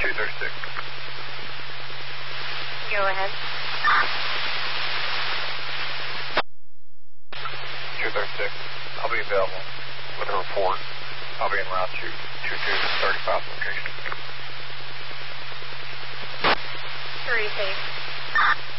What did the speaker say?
236. Go ahead. 236. I'll be available with a report. I'll be en route to 2235 location. 3 safe.